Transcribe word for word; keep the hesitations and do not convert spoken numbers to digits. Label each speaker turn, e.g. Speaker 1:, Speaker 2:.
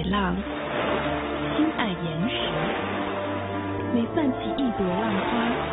Speaker 1: 浪，心爱岩石。每泛起一朵浪花，